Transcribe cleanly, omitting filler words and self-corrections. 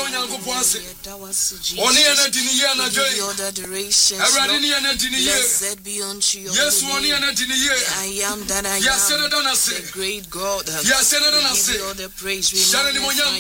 Blessed be unto your name. I am that I am. The great God. We give you all the praise. We magnify